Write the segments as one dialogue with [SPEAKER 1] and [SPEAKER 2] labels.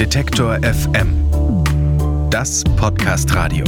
[SPEAKER 1] Detektor FM. Das Podcast-Radio.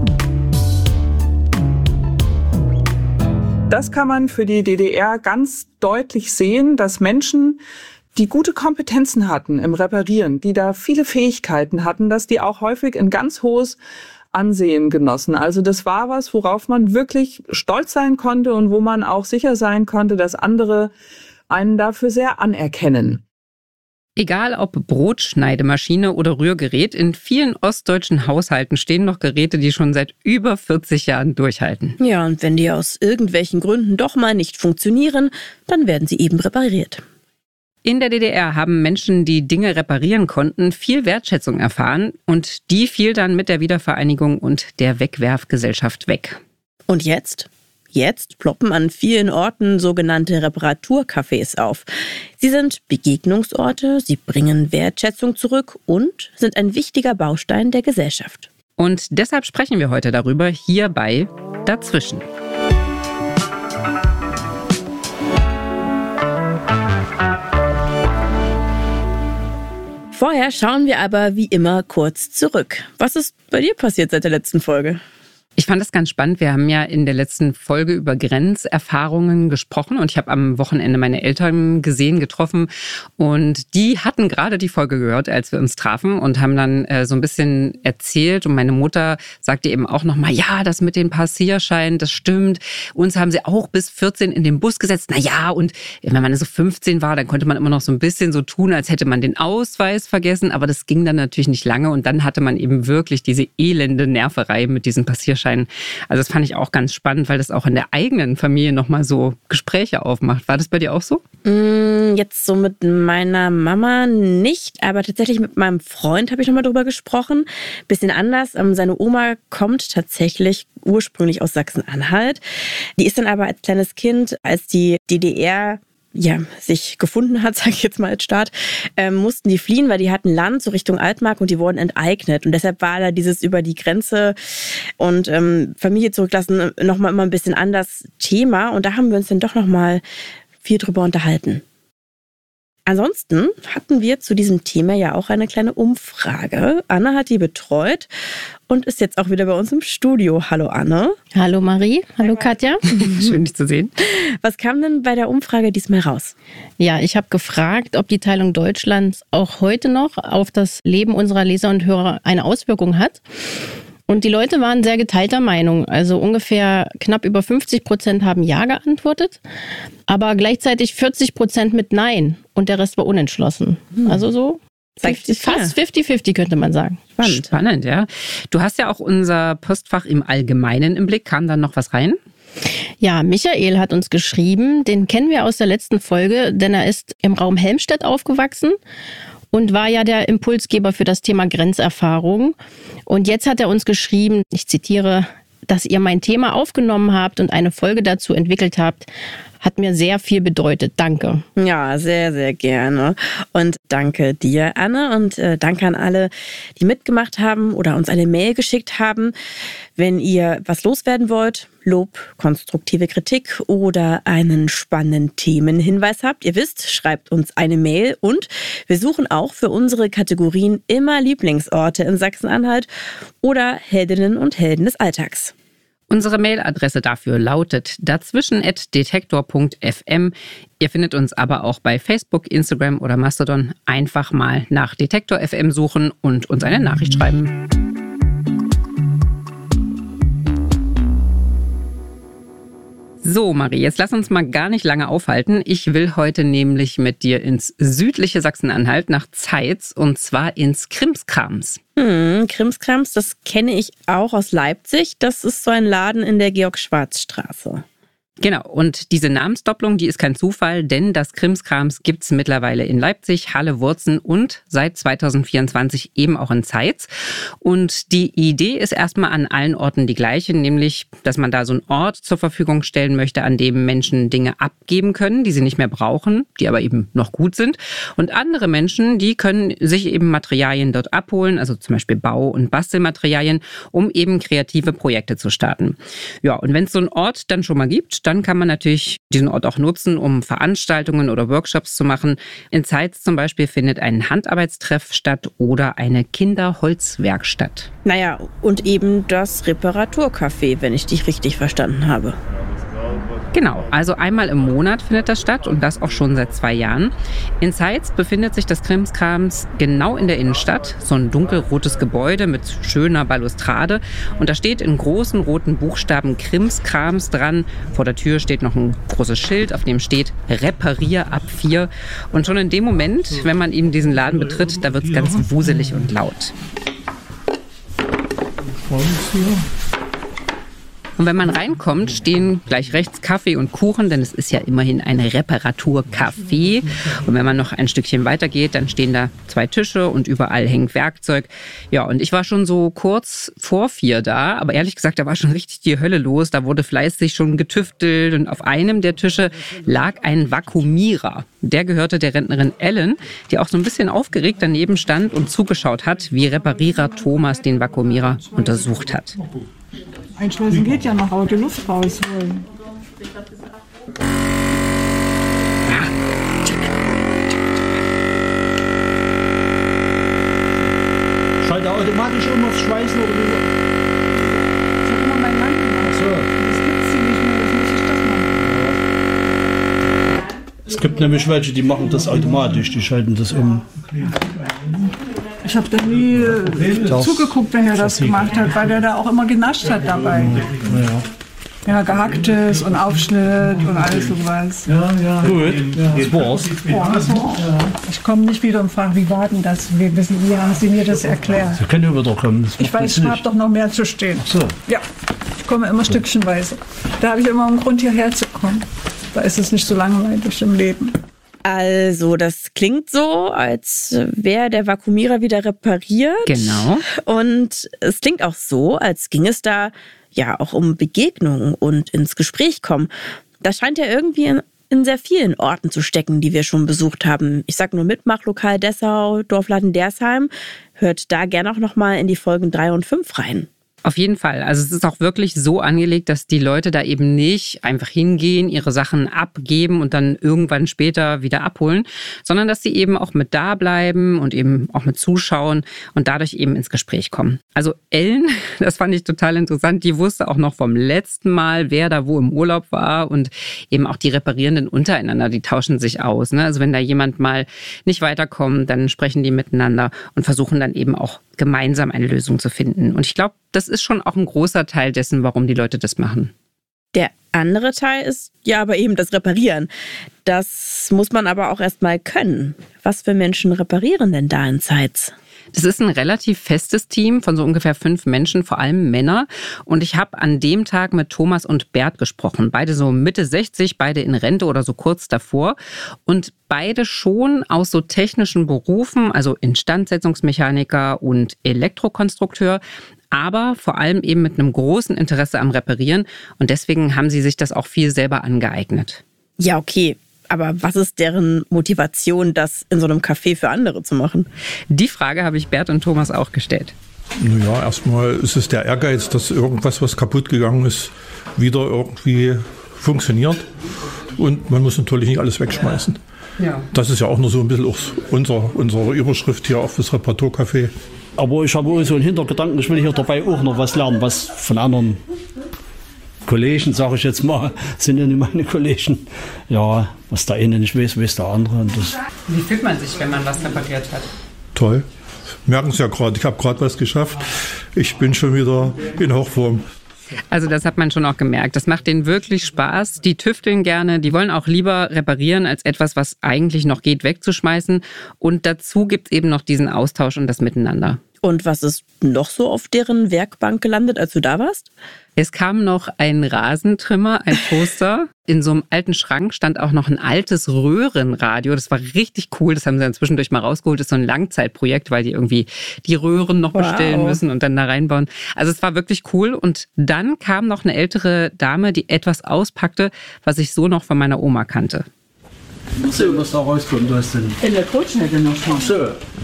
[SPEAKER 2] Das kann man für die DDR ganz deutlich sehen, dass Menschen, die gute Kompetenzen hatten im Reparieren, die da viele Fähigkeiten hatten, dass die auch häufig ein ganz hohes Ansehen genossen. Also das war was, worauf man wirklich stolz sein konnte und wo man auch sicher sein konnte, dass andere einen dafür sehr anerkennen.
[SPEAKER 3] Egal ob Brotschneidemaschine oder Rührgerät, in vielen ostdeutschen Haushalten stehen noch Geräte, die schon seit über 40 Jahren durchhalten.
[SPEAKER 4] Ja, und wenn die aus irgendwelchen Gründen doch mal nicht funktionieren, dann werden sie eben repariert.
[SPEAKER 3] In der DDR haben Menschen, die Dinge reparieren konnten, viel Wertschätzung erfahren und die fiel dann mit der Wiedervereinigung und der Wegwerfgesellschaft weg.
[SPEAKER 4] Und jetzt? Jetzt ploppen an vielen Orten sogenannte Reparaturcafés auf. Sie sind Begegnungsorte, sie bringen Wertschätzung zurück und sind ein wichtiger Baustein der Gesellschaft.
[SPEAKER 3] Und deshalb sprechen wir heute darüber hier bei Dazwischen.
[SPEAKER 4] Vorher schauen wir aber wie immer kurz zurück. Was ist bei dir passiert seit der letzten Folge?
[SPEAKER 3] Ich fand das ganz spannend. Wir haben ja in der letzten Folge über Grenzerfahrungen gesprochen und ich habe am Wochenende meine Eltern getroffen und die hatten gerade die Folge gehört, als wir uns trafen und haben dann so ein bisschen erzählt und meine Mutter sagte eben auch nochmal, ja, das mit den Passierscheinen, das stimmt. Uns haben sie auch bis 14 in den Bus gesetzt. Naja, und wenn man so 15 war, dann konnte man immer noch so ein bisschen so tun, als hätte man den Ausweis vergessen, aber das ging dann natürlich nicht lange und dann hatte man eben wirklich diese elende Nerverei mit diesen Passierscheinen. Also das fand ich auch ganz spannend, weil das auch in der eigenen Familie nochmal so Gespräche aufmacht. War das bei dir auch so?
[SPEAKER 4] Jetzt so mit meiner Mama nicht, aber tatsächlich mit meinem Freund habe ich nochmal drüber gesprochen. Bisschen anders. Seine Oma kommt tatsächlich ursprünglich aus Sachsen-Anhalt. Die ist dann aber als kleines Kind, als die DDR sich gefunden hat, sage ich jetzt mal als Staat, mussten die fliehen, weil die hatten Land so Richtung Altmark und die wurden enteignet. Und deshalb war da dieses über die Grenze und Familie zurücklassen nochmal immer ein bisschen anders Thema. Und da haben wir uns dann doch nochmal viel drüber unterhalten. Ansonsten hatten wir zu diesem Thema ja auch eine kleine Umfrage. Anne hat die betreut und ist jetzt auch wieder bei uns im Studio. Hallo Anne.
[SPEAKER 5] Hallo Marie. Hallo Katja.
[SPEAKER 3] Schön, dich zu sehen.
[SPEAKER 4] Was kam denn bei der Umfrage diesmal raus?
[SPEAKER 5] Ja, ich habe gefragt, ob die Teilung Deutschlands auch heute noch auf das Leben unserer Leser und Hörer eine Auswirkung hat. Und die Leute waren sehr geteilter Meinung. Also ungefähr knapp über 50% haben Ja geantwortet, aber gleichzeitig 40% mit Nein und der Rest war unentschlossen. Also so fast 50-50 könnte man sagen.
[SPEAKER 3] Spannend, ja. Du hast ja auch unser Postfach im Allgemeinen im Blick. Kam dann noch was rein?
[SPEAKER 5] Ja, Michael hat uns geschrieben. Den kennen wir aus der letzten Folge, denn er ist im Raum Helmstedt aufgewachsen und war ja der Impulsgeber für das Thema Grenzerfahrung. Und jetzt hat er uns geschrieben, ich zitiere, dass ihr mein Thema aufgenommen habt und eine Folge dazu entwickelt habt, hat mir sehr viel bedeutet. Danke.
[SPEAKER 4] Ja, sehr, sehr gerne. Und danke dir, Anne. Und danke an alle, die mitgemacht haben oder uns eine Mail geschickt haben. Wenn ihr was loswerden wollt, Lob, konstruktive Kritik oder einen spannenden Themenhinweis habt, ihr wisst, schreibt uns eine Mail. Und wir suchen auch für unsere Kategorien immer Lieblingsorte in Sachsen-Anhalt oder Heldinnen und Helden des Alltags.
[SPEAKER 3] Unsere Mailadresse dafür lautet dazwischen@detektor.fm. Ihr findet uns aber auch bei Facebook, Instagram oder Mastodon. Einfach mal nach Detektor FM suchen und uns eine Nachricht schreiben. So, Marie, jetzt lass uns mal gar nicht lange aufhalten. Ich will heute nämlich mit dir ins südliche Sachsen-Anhalt nach Zeitz und zwar ins Krimskrams.
[SPEAKER 4] Krimskrams, das kenne ich auch aus Leipzig. Das ist so ein Laden in der Georg-Schwarz-Straße.
[SPEAKER 3] Genau, und diese Namensdopplung, die ist kein Zufall, denn das Krimskrams gibt's mittlerweile in Leipzig, Halle, Wurzen und seit 2024 eben auch in Zeitz. Und die Idee ist erstmal an allen Orten die gleiche, nämlich, dass man da so einen Ort zur Verfügung stellen möchte, an dem Menschen Dinge abgeben können, die sie nicht mehr brauchen, die aber eben noch gut sind. Und andere Menschen, die können sich eben Materialien dort abholen, also zum Beispiel Bau- und Bastelmaterialien, um eben kreative Projekte zu starten. Ja, und wenn es so einen Ort dann schon mal gibt, dann kann man natürlich diesen Ort auch nutzen, um Veranstaltungen oder Workshops zu machen. In Zeitz zum Beispiel findet ein Handarbeitstreff statt oder eine Kinderholzwerkstatt.
[SPEAKER 4] Naja, und eben das Reparaturcafé, wenn ich dich richtig verstanden habe.
[SPEAKER 3] Genau, also einmal im Monat findet das statt und das auch schon seit 2 Jahren. In Zeitz befindet sich das Krimskrams genau in der Innenstadt, so ein dunkelrotes Gebäude mit schöner Balustrade und da steht in großen roten Buchstaben Krimskrams dran. Vor der Tür steht noch ein großes Schild, auf dem steht Reparier ab 4 und schon in dem Moment, wenn man eben diesen Laden betritt, da wird es ganz wuselig und laut. Und wenn man reinkommt, stehen gleich rechts Kaffee und Kuchen, denn es ist ja immerhin ein Reparaturcafé. Und wenn man noch ein Stückchen weitergeht, dann stehen da 2 Tische und überall hängt Werkzeug. Ja, und ich war schon so kurz vor 4 da, aber ehrlich gesagt, da war schon richtig die Hölle los. Da wurde fleißig schon getüftelt und auf einem der Tische lag ein Vakuumierer. Der gehörte der Rentnerin Ellen, die auch so ein bisschen aufgeregt daneben stand und zugeschaut hat, wie Reparierer Thomas den Vakuumierer untersucht hat.
[SPEAKER 2] Einschleusen geht ja noch, aber die Luft rausholen.
[SPEAKER 6] Schaltet er automatisch um aufs Schweißen oder wie?
[SPEAKER 2] Das hat immer mein Mann gemacht.
[SPEAKER 6] So.
[SPEAKER 2] Das gibt's hier nicht mehr, das muss ich das machen.
[SPEAKER 6] Es gibt nämlich welche, die machen das automatisch, die schalten das um.
[SPEAKER 2] Ich habe da nie zugeguckt, wenn er das gemacht hat, weil der da auch immer genascht hat dabei. Ja, Gehacktes und Aufschnitt und alles sowas.
[SPEAKER 6] Gut, das war's.
[SPEAKER 2] Ich komme nicht wieder und frage, wie war denn das? Wie haben Sie mir das erklärt?
[SPEAKER 6] Sie können wieder kommen.
[SPEAKER 2] Ich weiß, ich habe doch noch mehr zu stehen.
[SPEAKER 6] So.
[SPEAKER 2] Ja, ich komme immer stückchenweise. Da habe ich immer einen Grund, hierher zu kommen. Da ist es nicht so langweilig im Leben.
[SPEAKER 4] Also, das klingt so, als wäre der Vakuumierer wieder repariert.
[SPEAKER 3] Genau.
[SPEAKER 4] Und es klingt auch so, als ging es da ja auch um Begegnungen und ins Gespräch kommen. Das scheint ja irgendwie in sehr vielen Orten zu stecken, die wir schon besucht haben. Ich sag nur Mitmachlokal Dessau, Dorfladen Dersheim. Hört da gerne auch nochmal in die Folgen 3 und 5 rein.
[SPEAKER 3] Auf jeden Fall. Also es ist auch wirklich so angelegt, dass die Leute da eben nicht einfach hingehen, ihre Sachen abgeben und dann irgendwann später wieder abholen, sondern dass sie eben auch mit da bleiben und eben auch mit zuschauen und dadurch eben ins Gespräch kommen. Also Ellen, das fand ich total interessant, die wusste auch noch vom letzten Mal, wer da wo im Urlaub war und eben auch die Reparierenden untereinander, die tauschen sich aus. Ne? Also wenn da jemand mal nicht weiterkommt, dann sprechen die miteinander und versuchen dann eben auch gemeinsam eine Lösung zu finden. Und ich glaube, das ist schon auch ein großer Teil dessen, warum die Leute das machen.
[SPEAKER 4] Der andere Teil ist ja aber eben das Reparieren. Das muss man aber auch erst mal können. Was für Menschen reparieren denn da in Zeitz?
[SPEAKER 3] Das ist ein relativ festes Team von so ungefähr 5 Menschen, vor allem Männer. Und ich habe an dem Tag mit Thomas und Bert gesprochen. Beide so Mitte 60, beide in Rente oder so kurz davor. Und beide schon aus so technischen Berufen, also Instandsetzungsmechaniker und Elektrokonstrukteur. Aber vor allem eben mit einem großen Interesse am Reparieren. Und deswegen haben sie sich das auch viel selber angeeignet.
[SPEAKER 4] Ja, okay. Aber was ist deren Motivation, das in so einem Café für andere zu machen?
[SPEAKER 3] Die Frage habe ich Bert und Thomas auch gestellt.
[SPEAKER 7] Naja, erstmal ist es der Ehrgeiz, dass irgendwas, was kaputt gegangen ist, wieder irgendwie funktioniert. Und man muss natürlich nicht alles wegschmeißen. Ja. Das ist ja auch nur so ein bisschen auch unsere Überschrift hier auf das Reparaturcafé.
[SPEAKER 6] Aber ich habe auch so einen Hintergedanken, ich will hier dabei auch noch was lernen, was von anderen Kollegen, sage ich jetzt mal, sind ja nicht meine Kollegen. Ja, was der eine nicht weiß, weiß der andere. Und das.
[SPEAKER 3] Wie fühlt man sich, wenn man was repariert hat?
[SPEAKER 7] Toll. Merken Sie ja gerade, ich habe gerade was geschafft. Ich bin schon wieder in Hochform.
[SPEAKER 3] Also das hat man schon auch gemerkt. Das macht denen wirklich Spaß. Die tüfteln gerne. Die wollen auch lieber reparieren, als etwas, was eigentlich noch geht, wegzuschmeißen. Und dazu gibt es eben noch diesen Austausch und das Miteinander.
[SPEAKER 4] Und was ist noch so auf deren Werkbank gelandet, als du da warst?
[SPEAKER 3] Es kam noch ein Rasentrimmer, ein Toaster. In so einem alten Schrank stand auch noch ein altes Röhrenradio. Das war richtig cool. Das haben sie dann zwischendurch mal rausgeholt. Das ist so ein Langzeitprojekt, weil die irgendwie die Röhren noch bestellen müssen und dann da reinbauen. Also es war wirklich cool. Und dann kam noch eine ältere Dame, die etwas auspackte, was ich so noch von meiner Oma kannte.
[SPEAKER 6] Mal sehen, was da rauskommt.
[SPEAKER 2] In der Totschnecke noch schon.
[SPEAKER 6] So.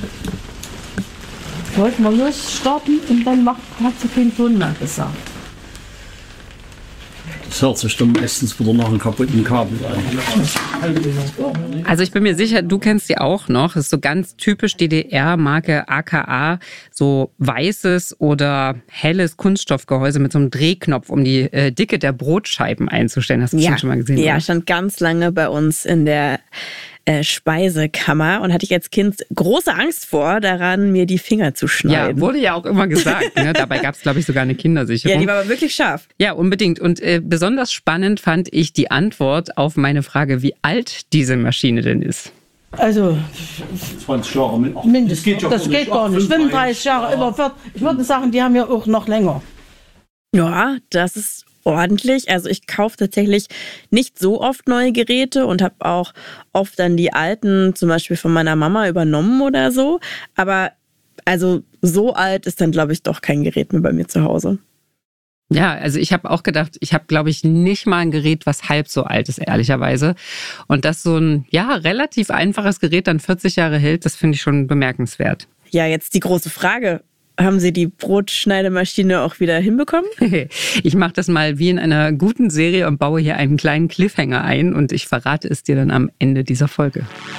[SPEAKER 5] Wollten wir losstarten und dann hat sie keinen Ton mehr gesagt.
[SPEAKER 6] Das hört sich dann meistens wieder nach einem kaputten Kabel an.
[SPEAKER 3] Also ich bin mir sicher, du kennst die auch noch. Das ist so ganz typisch DDR-Marke AKA, so weißes oder helles Kunststoffgehäuse mit so einem Drehknopf, um die Dicke der Brotscheiben einzustellen. Hast du das schon mal gesehen?
[SPEAKER 4] Ja,
[SPEAKER 3] oder?
[SPEAKER 4] Stand ganz lange bei uns in der Speisekammer und hatte ich als Kind große Angst vor, daran mir die Finger zu schneiden.
[SPEAKER 3] Ja, wurde ja auch immer gesagt. Ne? Dabei gab es, glaube ich, sogar eine Kindersicherung.
[SPEAKER 4] Ja, die war aber wirklich scharf.
[SPEAKER 3] Ja, unbedingt. Und besonders spannend fand ich die Antwort auf meine Frage, wie alt diese Maschine denn ist.
[SPEAKER 8] Also
[SPEAKER 6] 20 Jahre
[SPEAKER 8] mindestens. Das geht gar nicht. 35 Jahre, über 40. Ich würde sagen, die haben ja auch noch länger.
[SPEAKER 4] Ja, das ist ordentlich. Also ich kaufe tatsächlich nicht so oft neue Geräte und habe auch oft dann die alten zum Beispiel von meiner Mama übernommen oder so. Aber also so alt ist dann, glaube ich, doch kein Gerät mehr bei mir zu Hause.
[SPEAKER 3] Ja, also ich habe auch gedacht, ich habe, glaube ich, nicht mal ein Gerät, was halb so alt ist, ehrlicherweise. Und dass so ein, relativ einfaches Gerät dann 40 Jahre hält, das finde ich schon bemerkenswert.
[SPEAKER 4] Ja, jetzt die große Frage. Haben Sie die Brotschneidemaschine auch wieder hinbekommen?
[SPEAKER 3] Ich mache das mal wie in einer guten Serie und baue hier einen kleinen Cliffhanger ein und ich verrate es dir dann am Ende dieser Folge.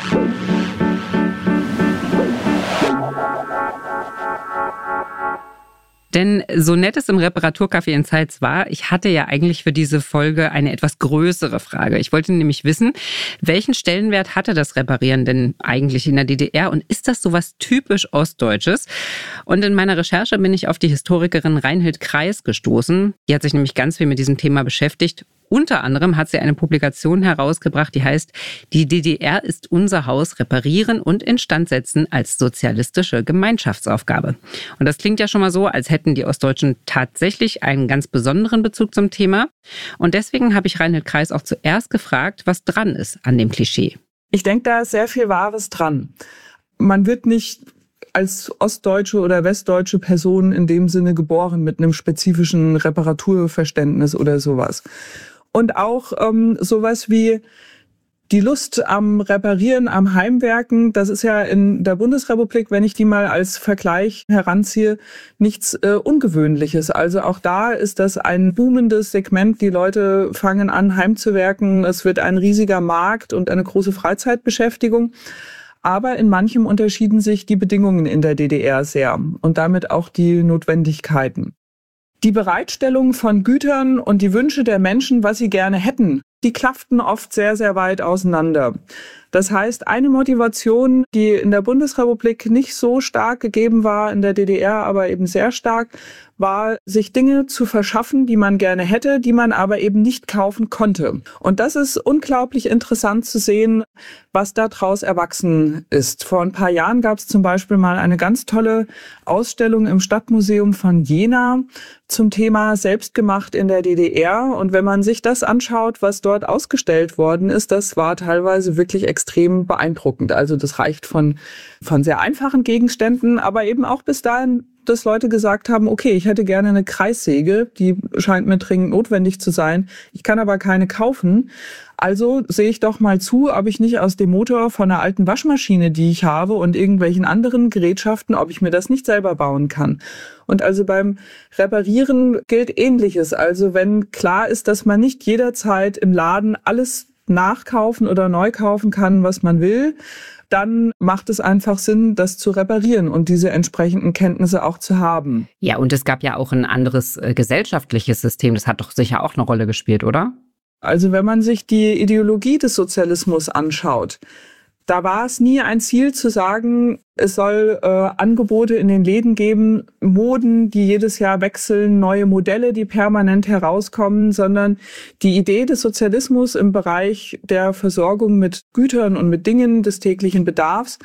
[SPEAKER 3] Denn so nett es im Reparaturcafé in Zeitz war, ich hatte ja eigentlich für diese Folge eine etwas größere Frage. Ich wollte nämlich wissen, welchen Stellenwert hatte das Reparieren denn eigentlich in der DDR und ist das sowas typisch Ostdeutsches? Und in meiner Recherche bin ich auf die Historikerin Reinhild Kreis gestoßen. Die hat sich nämlich ganz viel mit diesem Thema beschäftigt. Unter anderem hat sie eine Publikation herausgebracht, die heißt "Die DDR ist unser Haus, reparieren und instandsetzen als sozialistische Gemeinschaftsaufgabe". Und das klingt ja schon mal so, als hätten die Ostdeutschen tatsächlich einen ganz besonderen Bezug zum Thema. Und deswegen habe ich Reinhild Kreis auch zuerst gefragt, was dran ist an dem Klischee.
[SPEAKER 2] Ich denke, da ist sehr viel Wahres dran. Man wird nicht als ostdeutsche oder westdeutsche Person in dem Sinne geboren mit einem spezifischen Reparaturverständnis oder sowas. Und auch sowas wie die Lust am Reparieren, am Heimwerken, das ist ja in der Bundesrepublik, wenn ich die mal als Vergleich heranziehe, nichts Ungewöhnliches. Also auch da ist das ein boomendes Segment. Die Leute fangen an, heimzuwerken. Es wird ein riesiger Markt und eine große Freizeitbeschäftigung. Aber in manchem unterschieden sich die Bedingungen in der DDR sehr und damit auch die Notwendigkeiten. Die Bereitstellung von Gütern und die Wünsche der Menschen, was sie gerne hätten, die klafften oft sehr, sehr weit auseinander. Das heißt, eine Motivation, die in der Bundesrepublik nicht so stark gegeben war, in der DDR aber eben sehr stark, war, sich Dinge zu verschaffen, die man gerne hätte, die man aber eben nicht kaufen konnte. Und das ist unglaublich interessant zu sehen, was daraus erwachsen ist. Vor ein paar Jahren gab es zum Beispiel mal eine ganz tolle Ausstellung im Stadtmuseum von Jena zum Thema Selbstgemacht in der DDR. Und wenn man sich das anschaut, was dort ausgestellt worden ist, das war teilweise wirklich extrem beeindruckend. Also das reicht von sehr einfachen Gegenständen, aber eben auch bis dahin, dass Leute gesagt haben, okay, ich hätte gerne eine Kreissäge, die scheint mir dringend notwendig zu sein. Ich kann aber keine kaufen. Also sehe ich doch mal zu, ob ich nicht aus dem Motor von einer alten Waschmaschine, die ich habe und irgendwelchen anderen Gerätschaften, ob ich mir das nicht selber bauen kann. Und also beim Reparieren gilt Ähnliches. Also wenn klar ist, dass man nicht jederzeit im Laden alles nachkaufen oder neu kaufen kann, was man will, dann macht es einfach Sinn, das zu reparieren und diese entsprechenden Kenntnisse auch zu haben.
[SPEAKER 3] Ja, und es gab ja auch ein anderes gesellschaftliches System. Das hat doch sicher auch eine Rolle gespielt, oder?
[SPEAKER 2] Also wenn man sich die Ideologie des Sozialismus anschaut, da war es nie ein Ziel zu sagen, es soll Angebote in den Läden geben, Moden, die jedes Jahr wechseln, neue Modelle, die permanent herauskommen, sondern die Idee des Sozialismus im Bereich der Versorgung mit Gütern und mit Dingen des täglichen Bedarfs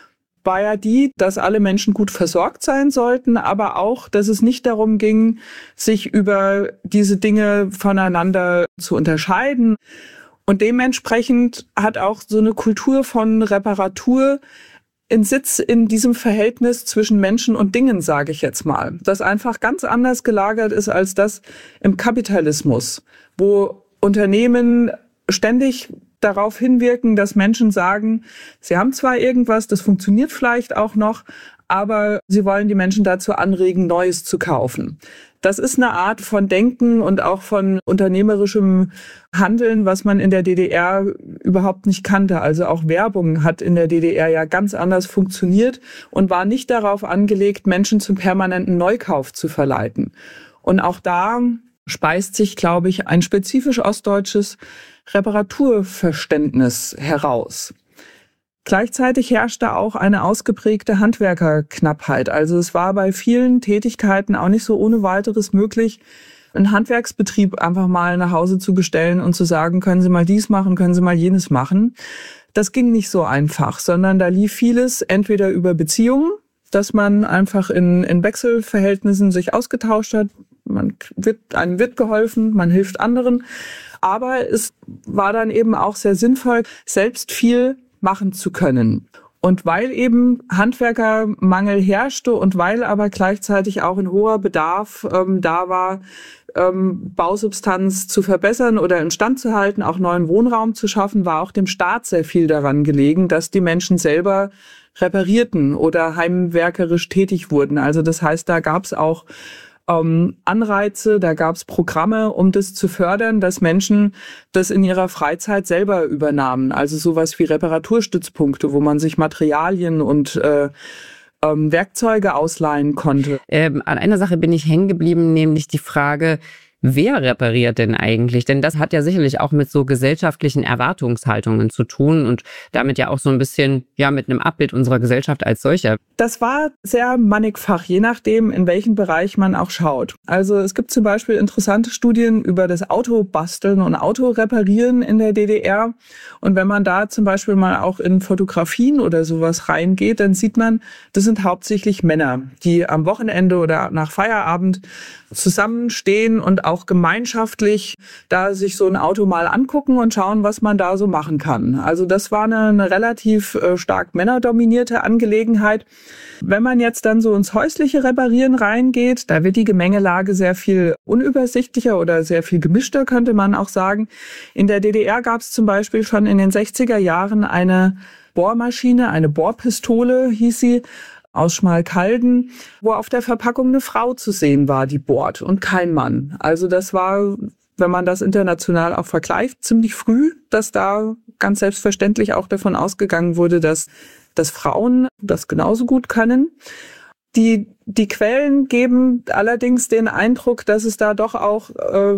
[SPEAKER 2] war ja die, dass alle Menschen gut versorgt sein sollten, aber auch, dass es nicht darum ging, sich über diese Dinge voneinander zu unterscheiden. Und dementsprechend hat auch so eine Kultur von Reparatur einen Sitz in diesem Verhältnis zwischen Menschen und Dingen, sage ich jetzt mal. Das einfach ganz anders gelagert ist als das im Kapitalismus, wo Unternehmen ständig darauf hinwirken, dass Menschen sagen, sie haben zwar irgendwas, das funktioniert vielleicht auch noch, aber sie wollen die Menschen dazu anregen, Neues zu kaufen. Das ist eine Art von Denken und auch von unternehmerischem Handeln, was man in der DDR überhaupt nicht kannte. Also auch Werbung hat in der DDR ja ganz anders funktioniert und war nicht darauf angelegt, Menschen zum permanenten Neukauf zu verleiten. Und auch da speist sich, glaube ich, ein spezifisch ostdeutsches Reparaturverständnis heraus. Gleichzeitig herrschte auch eine ausgeprägte Handwerkerknappheit. Also es war bei vielen Tätigkeiten auch nicht so ohne weiteres möglich, einen Handwerksbetrieb einfach mal nach Hause zu bestellen und zu sagen, können Sie mal dies machen, können Sie mal jenes machen. Das ging nicht so einfach, sondern da lief vieles entweder über Beziehungen, dass man einfach in Wechselverhältnissen sich ausgetauscht hat. Einem wird geholfen, man hilft anderen. Aber es war dann eben auch sehr sinnvoll, selbst viel machen zu können. Und weil eben Handwerkermangel herrschte und weil aber gleichzeitig auch ein hoher Bedarf da war, Bausubstanz zu verbessern oder instand zu halten, auch neuen Wohnraum zu schaffen, war auch dem Staat sehr viel daran gelegen, dass die Menschen selber reparierten oder heimwerkerisch tätig wurden. Also das heißt, da gab es auch Anreize, da gab es Programme, um das zu fördern, dass Menschen das in ihrer Freizeit selber übernahmen. Also sowas wie Reparaturstützpunkte, wo man sich Materialien und Werkzeuge ausleihen konnte.
[SPEAKER 3] An einer Sache bin ich hängen geblieben, nämlich die Frage, wer repariert denn eigentlich? Denn das hat ja sicherlich auch mit so gesellschaftlichen Erwartungshaltungen zu tun und damit ja auch so ein bisschen mit einem Abbild unserer Gesellschaft als solcher.
[SPEAKER 2] Das war sehr mannigfach, je nachdem, in welchen Bereich man auch schaut. Also es gibt zum Beispiel interessante Studien über das Autobasteln und Autoreparieren in der DDR. Und wenn man da zum Beispiel mal auch in Fotografien oder sowas reingeht, dann sieht man, das sind hauptsächlich Männer, die am Wochenende oder nach Feierabend zusammenstehen und auch gemeinschaftlich da sich so ein Auto mal angucken und schauen, was man da so machen kann. Also das war eine relativ stark männerdominierte Angelegenheit. Wenn man jetzt dann so ins häusliche Reparieren reingeht, da wird die Gemengelage sehr viel unübersichtlicher oder sehr viel gemischter, könnte man auch sagen. In der DDR gab es zum Beispiel schon in den 60er Jahren eine Bohrmaschine, eine Bohrpistole hieß sie, aus Schmalkalden, wo auf der Verpackung eine Frau zu sehen war, die bohrt und kein Mann. Also das war, wenn man das international auch vergleicht, ziemlich früh, dass da ganz selbstverständlich auch davon ausgegangen wurde, dass Frauen das genauso gut können. Die Quellen geben allerdings den Eindruck, dass es da doch auch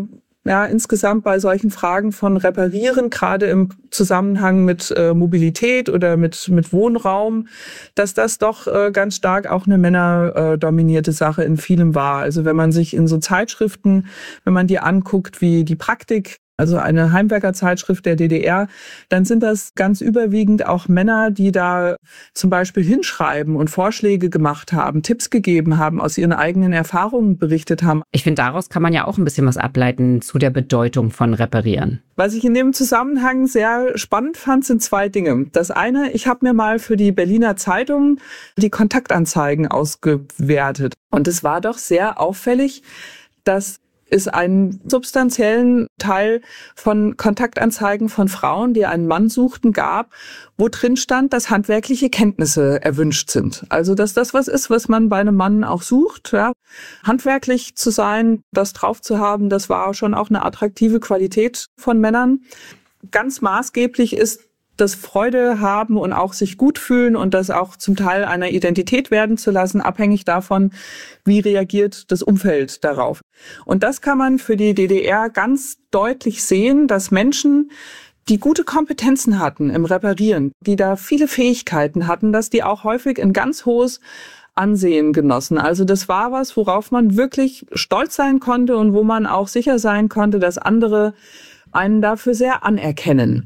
[SPEAKER 2] insgesamt bei solchen Fragen von Reparieren, gerade im Zusammenhang mit Mobilität oder mit Wohnraum, dass das doch ganz stark auch eine männerdominierte Sache in vielem war. Also wenn man sich in so Zeitschriften, wenn man die anguckt, wie die Praktik, also eine Heimwerkerzeitschrift der DDR, dann sind das ganz überwiegend auch Männer, die da zum Beispiel hinschreiben und Vorschläge gemacht haben, Tipps gegeben haben, aus ihren eigenen Erfahrungen berichtet haben.
[SPEAKER 3] Ich finde, daraus kann man ja auch ein bisschen was ableiten zu der Bedeutung von Reparieren.
[SPEAKER 2] Was ich in dem Zusammenhang sehr spannend fand, sind zwei Dinge. Das eine, ich habe mir mal für die Berliner Zeitung die Kontaktanzeigen ausgewertet. Und es war doch sehr auffällig, dass es einen substanziellen Teil von Kontaktanzeigen von Frauen, die einen Mann suchten, gab, wo drin stand, dass handwerkliche Kenntnisse erwünscht sind. Also, dass das was ist, was man bei einem Mann auch sucht. Ja. Handwerklich zu sein, das drauf zu haben, das war schon auch eine attraktive Qualität von Männern. Ganz maßgeblich ist das Freude haben und auch sich gut fühlen und das auch zum Teil einer Identität werden zu lassen, abhängig davon, wie reagiert das Umfeld darauf. Und das kann man für die DDR ganz deutlich sehen, dass Menschen, die gute Kompetenzen hatten im Reparieren, die da viele Fähigkeiten hatten, dass die auch häufig ein ganz hohes Ansehen genossen. Also das war was, worauf man wirklich stolz sein konnte und wo man auch sicher sein konnte, dass andere einen dafür sehr anerkennen.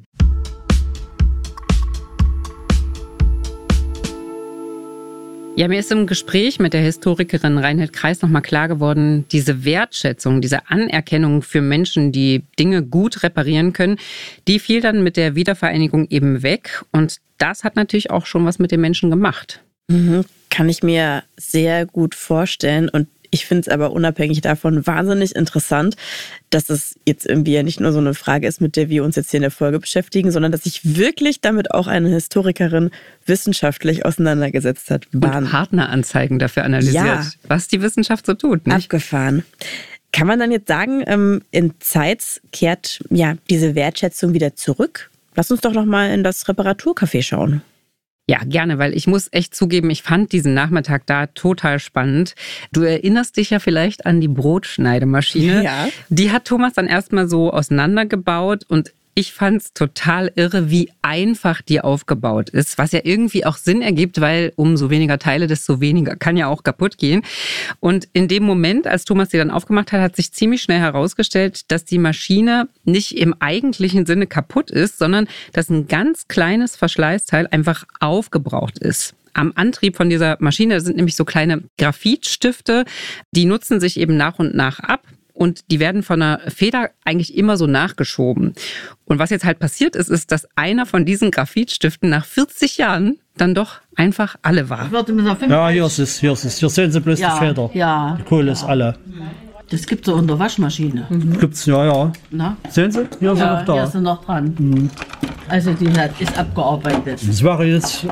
[SPEAKER 3] Ja, mir ist im Gespräch mit der Historikerin Reinhild Kreis nochmal klar geworden, diese Wertschätzung, diese Anerkennung für Menschen, die Dinge gut reparieren können, die fiel dann mit der Wiedervereinigung eben weg. Und das hat natürlich auch schon was mit den Menschen gemacht.
[SPEAKER 4] Kann ich mir sehr gut vorstellen. Und Ich finde es aber unabhängig davon wahnsinnig interessant, dass es jetzt irgendwie ja nicht nur so eine Frage ist, mit der wir uns jetzt hier in der Folge beschäftigen, sondern dass sich wirklich damit auch eine Historikerin wissenschaftlich auseinandergesetzt hat.
[SPEAKER 3] Und Partneranzeigen dafür analysiert, was die Wissenschaft so tut. Nicht?
[SPEAKER 4] Abgefahren. Kann man dann jetzt sagen, in Zeitz kehrt diese Wertschätzung wieder zurück? Lass uns doch noch mal in das Reparaturcafé schauen.
[SPEAKER 3] Ja, gerne, weil ich muss echt zugeben, ich fand diesen Nachmittag da total spannend. Du erinnerst dich ja vielleicht an die Brotschneidemaschine.
[SPEAKER 4] Ja.
[SPEAKER 3] Die hat Thomas dann erstmal so auseinandergebaut und ich fand es total irre, wie einfach die aufgebaut ist, was ja irgendwie auch Sinn ergibt, weil umso weniger Teile, desto weniger kann ja auch kaputt gehen. Und in dem Moment, als Thomas die dann aufgemacht hat, hat sich ziemlich schnell herausgestellt, dass die Maschine nicht im eigentlichen Sinne kaputt ist, sondern dass ein ganz kleines Verschleißteil einfach aufgebraucht ist. Am Antrieb von dieser Maschine sind nämlich so kleine Graphitstifte, die nutzen sich eben nach und nach ab. Und die werden von einer Feder eigentlich immer so nachgeschoben. Und was jetzt halt passiert ist, dass einer von diesen Graphitstiften nach 40 Jahren dann doch einfach alle war.
[SPEAKER 6] Ja, hier ist es. Hier sehen Sie bloß die Feder.
[SPEAKER 8] Ja.
[SPEAKER 6] Die Kohle ist alle.
[SPEAKER 8] Das gibt es so in der Waschmaschine.
[SPEAKER 6] Gibt's, ja.
[SPEAKER 8] Na?
[SPEAKER 6] Sehen Sie? Hier ist sie noch da.
[SPEAKER 8] Hier ist sie noch dran. Also die ist abgearbeitet.
[SPEAKER 6] Das wäre jetzt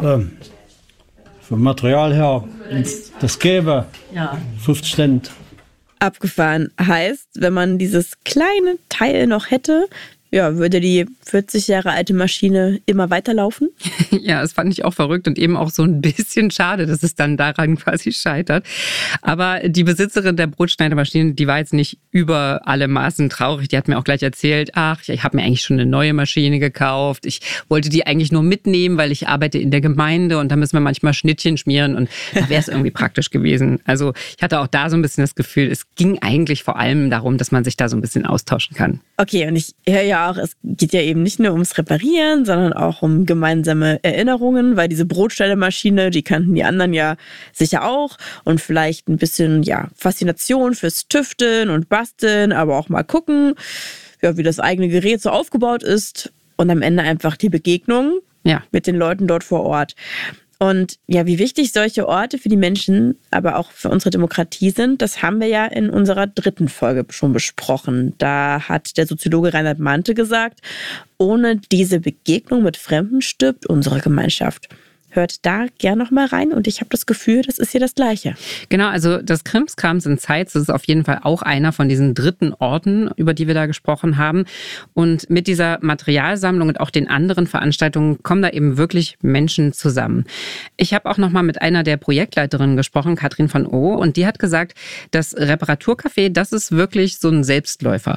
[SPEAKER 6] vom Material her, das gäbe 50 Cent.
[SPEAKER 4] Abgefahren heißt, wenn man dieses kleine Teil noch hätte, würde die 40 Jahre alte Maschine immer weiterlaufen?
[SPEAKER 3] Ja, das fand ich auch verrückt und eben auch so ein bisschen schade, dass es dann daran quasi scheitert. Aber die Besitzerin der Brotschneidemaschine, die war jetzt nicht über alle Maßen traurig. Die hat mir auch gleich erzählt, ich habe mir eigentlich schon eine neue Maschine gekauft. Ich wollte die eigentlich nur mitnehmen, weil ich arbeite in der Gemeinde und da müssen wir manchmal Schnittchen schmieren und da wäre es irgendwie praktisch gewesen. Also ich hatte auch da so ein bisschen das Gefühl, es ging eigentlich vor allem darum, dass man sich da so ein bisschen austauschen kann.
[SPEAKER 4] Okay, und ich höre ja auch, es geht ja eben nicht nur ums Reparieren, sondern auch um gemeinsame Erinnerungen, weil diese Brotschneidemaschine, die kannten die anderen ja sicher auch und vielleicht ein bisschen Faszination fürs Tüfteln und Basteln, aber auch mal gucken, wie das eigene Gerät so aufgebaut ist und am Ende einfach die Begegnung mit den Leuten dort vor Ort. Und wie wichtig solche Orte für die Menschen, aber auch für unsere Demokratie sind, das haben wir ja in unserer 3. Folge schon besprochen. Da hat der Soziologe Reinhard Mante gesagt, ohne diese Begegnung mit Fremden stirbt unsere Gemeinschaft. Hört da gern noch mal rein und ich habe das Gefühl, das ist hier das Gleiche.
[SPEAKER 3] Genau, also das Krimskrams in Zeitz, das ist auf jeden Fall auch einer von diesen 3. Orten, über die wir da gesprochen haben. Und mit dieser Materialsammlung und auch den anderen Veranstaltungen kommen da eben wirklich Menschen zusammen. Ich habe auch noch mal mit einer der Projektleiterinnen gesprochen, Katrin von O, und die hat gesagt, das Reparaturcafé, das ist wirklich so ein Selbstläufer.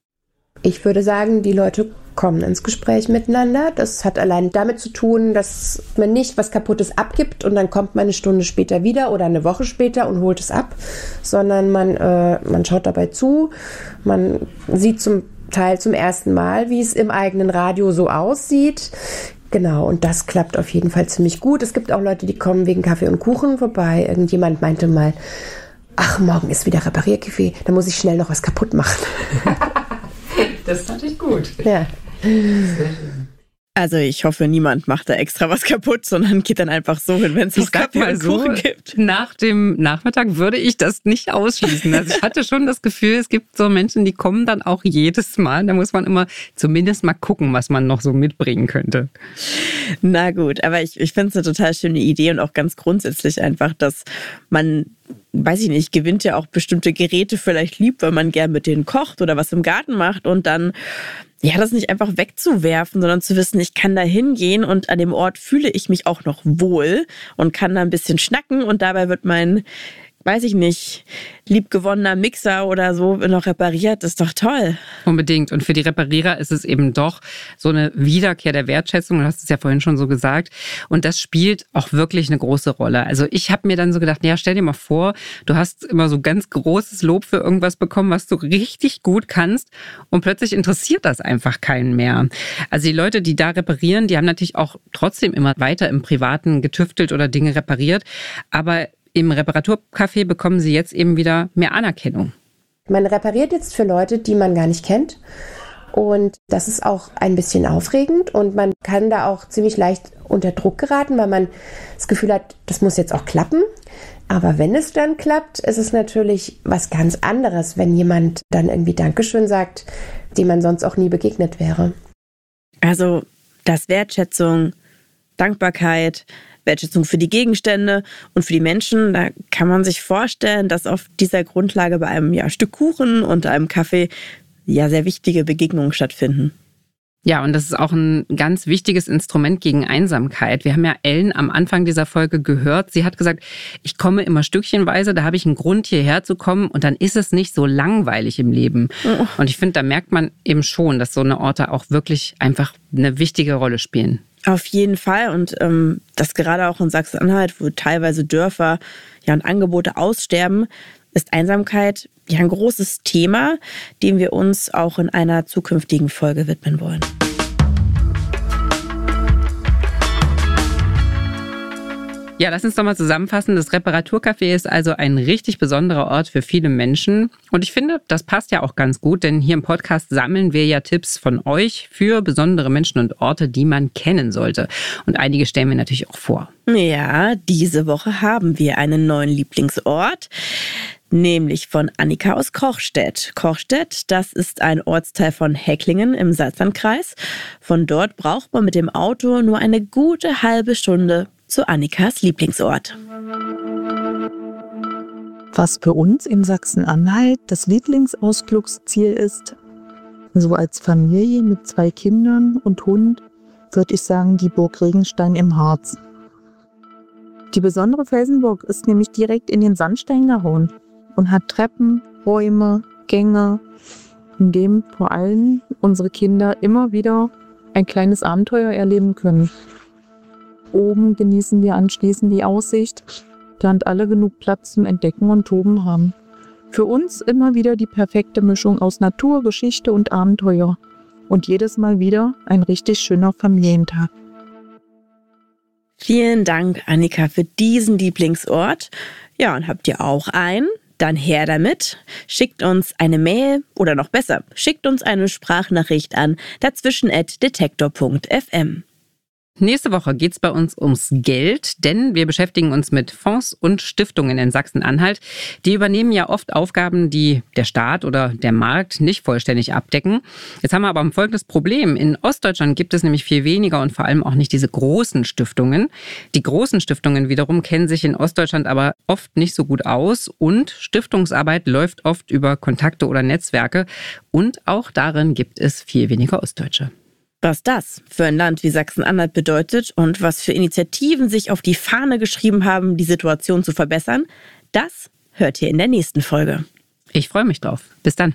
[SPEAKER 9] Ich würde sagen, die Leute kommen ins Gespräch miteinander. Das hat allein damit zu tun, dass man nicht was Kaputtes abgibt und dann kommt man eine Stunde später wieder oder eine Woche später und holt es ab, sondern man schaut dabei zu, man sieht zum Teil zum ersten Mal, wie es im eigenen Radio so aussieht. Genau, und das klappt auf jeden Fall ziemlich gut. Es gibt auch Leute, die kommen wegen Kaffee und Kuchen vorbei. Irgendjemand meinte mal, morgen ist wieder Repariercafé, da muss ich schnell noch was kaputt machen.
[SPEAKER 3] Das ist natürlich gut.
[SPEAKER 9] Ja.
[SPEAKER 4] Also ich hoffe, niemand macht da extra was kaputt, sondern geht dann einfach so hin, wenn es noch Kaffee und Kuchen gibt.
[SPEAKER 3] Nach dem Nachmittag würde ich das nicht ausschließen. Also ich hatte schon das Gefühl, es gibt so Menschen, die kommen dann auch jedes Mal. Da muss man immer zumindest mal gucken, was man noch so mitbringen könnte.
[SPEAKER 4] Na gut, aber ich finde es eine total schöne Idee und auch ganz grundsätzlich einfach, dass man, weiß ich nicht, gewinnt ja auch bestimmte Geräte vielleicht lieb, weil man gern mit denen kocht oder was im Garten macht und dann das nicht einfach wegzuwerfen, sondern zu wissen, ich kann da hingehen und an dem Ort fühle ich mich auch noch wohl und kann da ein bisschen schnacken und dabei wird mein, weiß ich nicht, liebgewonnener Mixer oder so noch repariert. Das ist doch toll.
[SPEAKER 3] Unbedingt. Und für die Reparierer ist es eben doch so eine Wiederkehr der Wertschätzung. Du hast es ja vorhin schon so gesagt. Und das spielt auch wirklich eine große Rolle. Also ich habe mir dann so gedacht, stell dir mal vor, du hast immer so ganz großes Lob für irgendwas bekommen, was du richtig gut kannst und plötzlich interessiert das einfach keinen mehr. Also die Leute, die da reparieren, die haben natürlich auch trotzdem immer weiter im Privaten getüftelt oder Dinge repariert. Aber im Reparaturcafé bekommen sie jetzt eben wieder mehr Anerkennung.
[SPEAKER 9] Man repariert jetzt für Leute, die man gar nicht kennt. Und das ist auch ein bisschen aufregend und man kann da auch ziemlich leicht unter Druck geraten, weil man das Gefühl hat, das muss jetzt auch klappen. Aber wenn es dann klappt, ist es natürlich was ganz anderes, wenn jemand dann irgendwie Dankeschön sagt, dem man sonst auch nie begegnet wäre.
[SPEAKER 4] Also, dass Wertschätzung, Dankbarkeit, Wertschätzung für die Gegenstände und für die Menschen, da kann man sich vorstellen, dass auf dieser Grundlage bei einem Stück Kuchen und einem Kaffee sehr wichtige Begegnungen stattfinden.
[SPEAKER 3] Ja, und das ist auch ein ganz wichtiges Instrument gegen Einsamkeit. Wir haben ja Ellen am Anfang dieser Folge gehört. Sie hat gesagt, ich komme immer stückchenweise, da habe ich einen Grund, hierher zu kommen und dann ist es nicht so langweilig im Leben. Oh. Und ich finde, da merkt man eben schon, dass so eine Orte auch wirklich einfach eine wichtige Rolle spielen.
[SPEAKER 4] Auf jeden Fall und das gerade auch in Sachsen-Anhalt, wo teilweise Dörfer und Angebote aussterben, ist Einsamkeit ein großes Thema, dem wir uns auch in einer zukünftigen Folge widmen wollen.
[SPEAKER 3] Ja, lass uns doch mal zusammenfassen. Das Reparaturcafé ist also ein richtig besonderer Ort für viele Menschen. Und ich finde, das passt ja auch ganz gut, denn hier im Podcast sammeln wir ja Tipps von euch für besondere Menschen und Orte, die man kennen sollte. Und einige stellen wir natürlich auch vor.
[SPEAKER 4] Ja, diese Woche haben wir einen neuen Lieblingsort, nämlich von Annika aus Kochstedt. Kochstedt, das ist ein Ortsteil von Hecklingen im Salzlandkreis. Von dort braucht man mit dem Auto nur eine gute halbe Stunde zu Annikas Lieblingsort.
[SPEAKER 10] Was für uns in Sachsen-Anhalt das Lieblingsausflugsziel ist, so als Familie mit 2 Kindern und Hund, würde ich sagen, die Burg Regenstein im Harz. Die besondere Felsenburg ist nämlich direkt in den Sandstein gehauen und hat Treppen, Räume, Gänge, in dem vor allem unsere Kinder immer wieder ein kleines Abenteuer erleben können. Oben genießen wir anschließend die Aussicht, während alle genug Platz zum Entdecken und Toben haben. Für uns immer wieder die perfekte Mischung aus Natur, Geschichte und Abenteuer. Und jedes Mal wieder ein richtig schöner Familientag.
[SPEAKER 4] Vielen Dank, Annika, für diesen Lieblingsort. Ja, und habt ihr auch einen? Dann her damit. Schickt uns eine Mail oder noch besser, schickt uns eine Sprachnachricht an dazwischen@detektor.fm.
[SPEAKER 3] Nächste Woche geht es bei uns ums Geld, denn wir beschäftigen uns mit Fonds und Stiftungen in Sachsen-Anhalt. Die übernehmen ja oft Aufgaben, die der Staat oder der Markt nicht vollständig abdecken. Jetzt haben wir aber ein folgendes Problem. In Ostdeutschland gibt es nämlich viel weniger und vor allem auch nicht diese großen Stiftungen. Die großen Stiftungen wiederum kennen sich in Ostdeutschland aber oft nicht so gut aus und Stiftungsarbeit läuft oft über Kontakte oder Netzwerke und auch darin gibt es viel weniger Ostdeutsche.
[SPEAKER 4] Was das für ein Land wie Sachsen-Anhalt bedeutet und was für Initiativen sich auf die Fahne geschrieben haben, die Situation zu verbessern, das hört ihr in der nächsten Folge.
[SPEAKER 3] Ich freue mich drauf. Bis dann.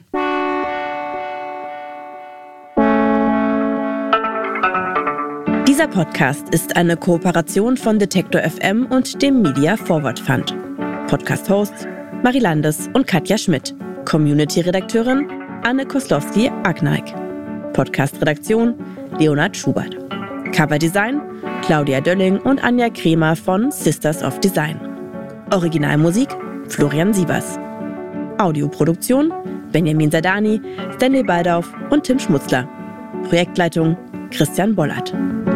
[SPEAKER 4] Dieser Podcast ist eine Kooperation von Detektor FM und dem Media Forward Fund. Podcast-Hosts Marie Landes und Katja Schmidt. Community-Redakteurin Anne Koslowski-Agnaik. Podcast-Redaktion Leonhard Schubert. Coverdesign Claudia Dölling und Anja Kremer von Sisters of Design. Originalmusik Florian Sievers. Audioproduktion Benjamin Sadani, Stanley Baldauf und Tim Schmutzler. Projektleitung Christian Bollert.